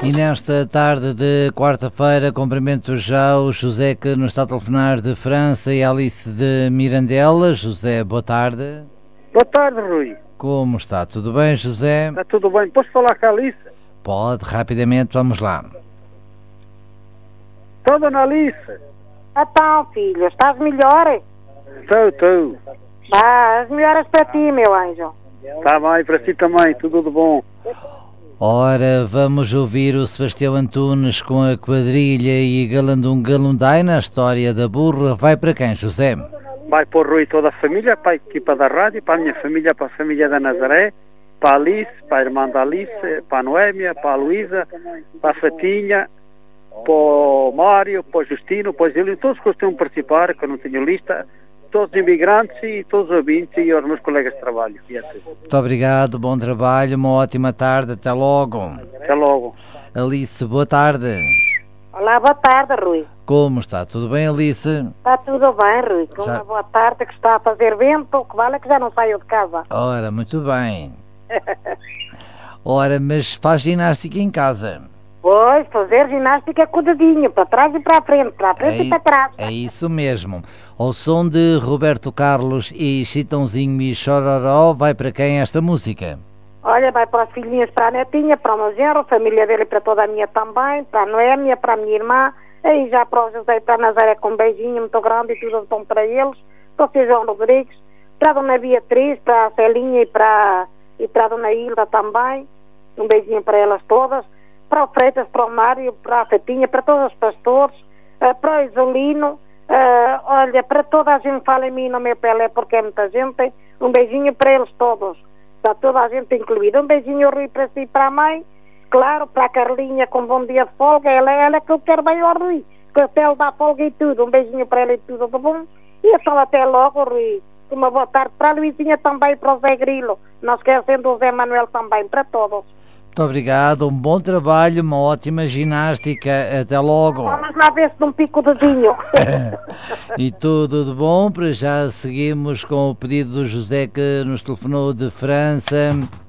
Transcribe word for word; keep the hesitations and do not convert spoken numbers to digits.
E nesta tarde de quarta-feira cumprimento já o José que nos está a telefonar de França e a Alice de Mirandela. José, boa tarde. Boa tarde, Rui. Como está? Tudo bem, José? Está tudo bem. Posso falar com a Alice? Pode, rapidamente, vamos lá. Estou, dona Alice. Então, filho, estás melhor? Estou, estou. Ah, as melhoras para ti, meu anjo. Está bem, para si também, tudo de bom. Ora, vamos ouvir o Sebastião Antunes com a quadrilha e Galandum Galundai na história da burra. Vai para quem, José? Vai para o Rui e toda a família, para a equipa da rádio, para a minha família, para a família da Nazaré, para a Alice, para a irmã da Alice, para a Noémia, para a Luísa, para a Fatinha, para o Mário, para o Justino, para o Zílio, todos que gostam de participar, que eu não tenho lista, todos os imigrantes e todos os ouvintes e aos meus colegas de trabalho. Muito obrigado, bom trabalho, uma ótima tarde, até logo. Até logo. Alice, boa tarde. Olá, boa tarde, Rui. Como está? Tudo bem, Alice? Está tudo bem, Rui. Com Já... uma boa tarde que está a fazer vento, o que vale é que já não saiu de casa. Ora, muito bem. Ora, mas faz ginástica em casa? Pois, fazer ginástica com o dedinho, para trás e para a frente, para a frente é, e para trás. É isso mesmo. Ao som de Roberto Carlos e Chitãozinho e Chororó, vai para quem esta música? Olha, vai para as filhinhas, para a netinha, para o meu genro, a família dele e para toda a minha também, para a Noémia, para a minha irmã, aí já para o José e para a Nazaré com um beijinho muito grande e tudo bom para eles, para o seu João Rodrigues, para a Dona Beatriz, para a Celinha e para, e para a Dona Hilda também, um beijinho para elas todas, para o Freitas, para o Mário, para a Fatinha, para todos os pastores, uh, para o Isolino, uh, olha, para toda a gente, fala em mim no meu Pelé, porque é muita gente, um beijinho para eles todos, para toda a gente incluída, um beijinho, Rui, para si e para a mãe, claro, para a Carlinha com bom dia de folga, ela é ela que eu quero bem ao Rui, que até ele dá folga e tudo, um beijinho para ela e tudo de bom, e então até logo, Rui, uma boa tarde para a Luizinha também, para o Zé Grilo, não esquecendo o Zé Manuel também, para todos. Muito obrigado, um bom trabalho, uma ótima ginástica, até logo. Vamos lá ver se não pico o dedinho. E tudo de bom, para já seguimos com o pedido do José que nos telefonou de França.